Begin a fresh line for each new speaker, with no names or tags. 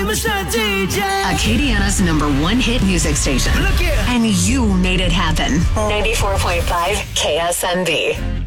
Acadiana's #1 hit music station.
Look here.
And you made it happen. 94.5 KSMB.